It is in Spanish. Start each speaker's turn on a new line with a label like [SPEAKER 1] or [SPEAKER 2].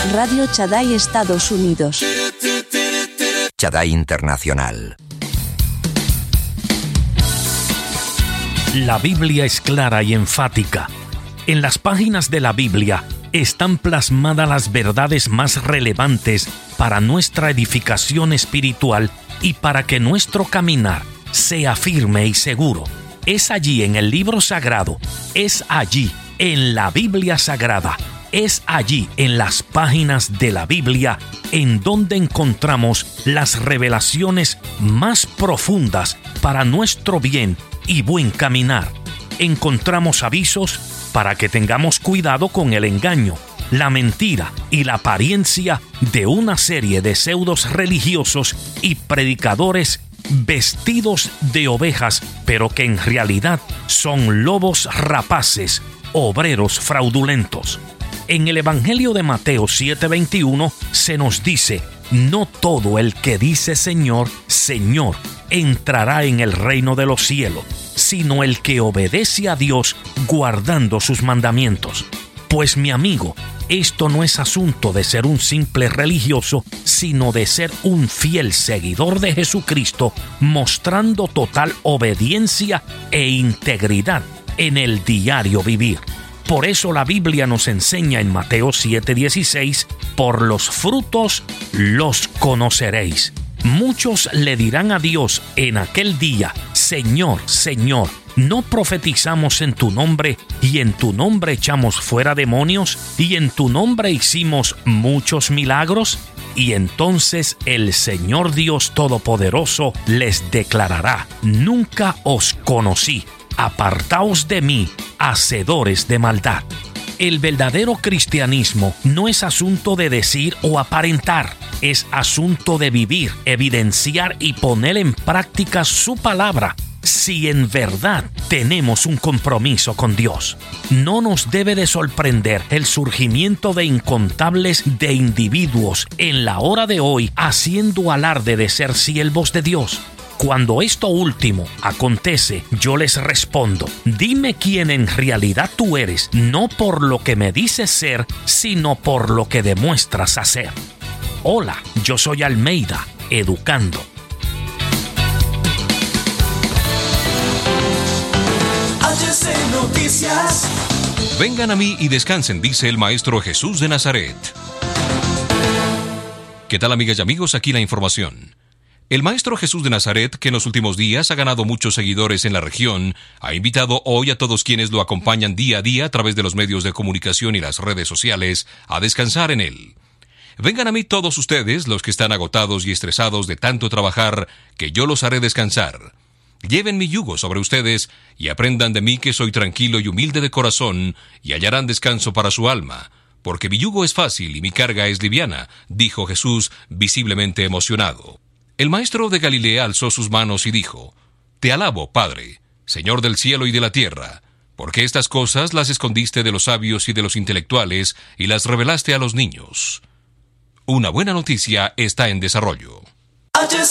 [SPEAKER 1] Radio Shaddai Estados Unidos.
[SPEAKER 2] Shaddai Internacional.
[SPEAKER 3] La Biblia es clara y enfática. En las páginas de la Biblia están plasmadas las verdades más relevantes para nuestra edificación espiritual y para que nuestro caminar sea firme y seguro. Es allí en el libro sagrado, es allí en la Biblia sagrada, es allí en las páginas de la Biblia en donde encontramos las revelaciones más profundas para nuestro bien y buen caminar. Encontramos avisos para que tengamos cuidado con el engaño, la mentira y la apariencia de una serie de pseudos religiosos y predicadores vestidos de ovejas, pero que en realidad son lobos rapaces, obreros fraudulentos. En el Evangelio de Mateo 7:21 se nos dice: no todo el que dice Señor, Señor, entrará en el reino de los cielos, sino el que obedece a Dios guardando sus mandamientos. Pues mi amigo, esto no es asunto de ser un simple religioso, sino de ser un fiel seguidor de Jesucristo, mostrando total obediencia e integridad en el diario vivir. Por eso la Biblia nos enseña en Mateo 7:16, por los frutos los conoceréis. Muchos le dirán a Dios en aquel día: Señor, Señor, ¿no profetizamos en tu nombre, y en tu nombre echamos fuera demonios, y en tu nombre hicimos muchos milagros? Y entonces el Señor Dios Todopoderoso les declarará: nunca os conocí, apartaos de mí, hacedores de maldad. El verdadero cristianismo no es asunto de decir o aparentar, es asunto de vivir, evidenciar y poner en práctica su palabra. Si en verdad tenemos un compromiso con Dios, no nos debe de sorprender el surgimiento de incontables de individuos en la hora de hoy haciendo alarde de ser siervos de Dios. Cuando esto último acontece, yo les respondo: dime quién en realidad tú eres, no por lo que me dices ser, sino por lo que demuestras hacer. Hola, yo soy Almeida, educando.
[SPEAKER 4] Noticias.
[SPEAKER 5] Vengan a mí y descansen, dice el Maestro Jesús de Nazaret. ¿Qué tal, amigas y amigos? Aquí la información. El Maestro Jesús de Nazaret, que en los últimos días ha ganado muchos seguidores en la región, ha invitado hoy a todos quienes lo acompañan día a día a través de los medios de comunicación y las redes sociales a descansar en él. Vengan a mí todos ustedes, los que están agotados y estresados de tanto trabajar, que yo los haré descansar. Lleven mi yugo sobre ustedes y aprendan de mí, que soy tranquilo y humilde de corazón, y hallarán descanso para su alma, porque mi yugo es fácil y mi carga es liviana, dijo Jesús, visiblemente emocionado. El maestro de Galilea alzó sus manos y dijo: Te alabo, Padre, Señor del cielo y de la tierra, porque estas cosas las escondiste de los sabios y de los intelectuales y las revelaste a los niños. Una buena noticia está en desarrollo.